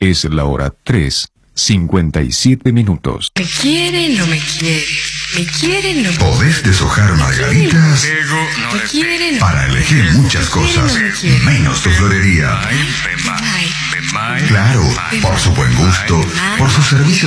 Es la hora 3:57. ¿Me quiere, no me quiere? ¿Me quiere, no me Podés deshojar margaritas ¿Me quiere, no para elegir muchas cosas, menos tu florería. Bye. Claro, por su buen gusto, por su servicio